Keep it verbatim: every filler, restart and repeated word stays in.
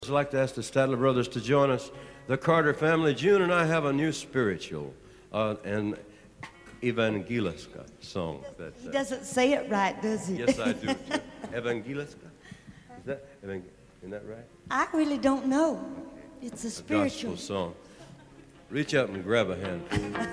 I'd like to ask the Statler brothers to join us. The Carter family, June and I have a new spiritual, uh, an Evangeliska song. That, He uh, doesn't say it right, does he? yes, I do. Too. Evangeliska? Is that, evang- isn't that right? I really don't know. It's a A spiritual. gospel song. Reach up and grab a hand.